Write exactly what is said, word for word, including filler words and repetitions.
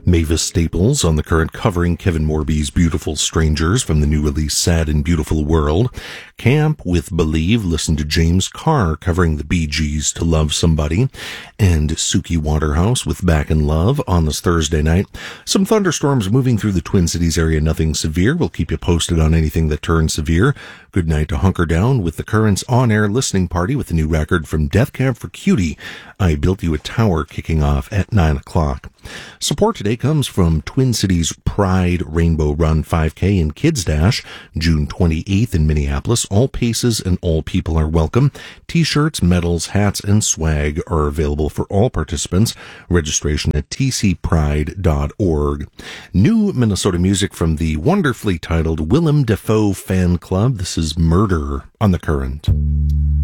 Mavis Staples on The Current covering Kevin Morby's Beautiful Strangers from the new release Sad and Beautiful World. Camp with Believe, listen to James Carr covering the Bee Gees' To Love Somebody. And Suki Waterhouse with Back in Love on this Thursday night. Some thunderstorms moving through the Twin Cities area, nothing severe. We'll keep you posted on anything that turns severe. Good night to hunker down with The Current's on-air listening party with a new record from Death Cab for Cutie, I Built You a Tower, kicking off at nine o'clock. Support today comes from Twin Cities Pride Rainbow Run five K and Kids Dash, June twenty-eighth in Minneapolis. All paces and all people are welcome. T-shirts, medals, hats, and swag are available for all participants. Registration at t c pride dot org. New Minnesota music from the wonderfully titled Willem Dafoe Fan Club. This is Murder on The Current.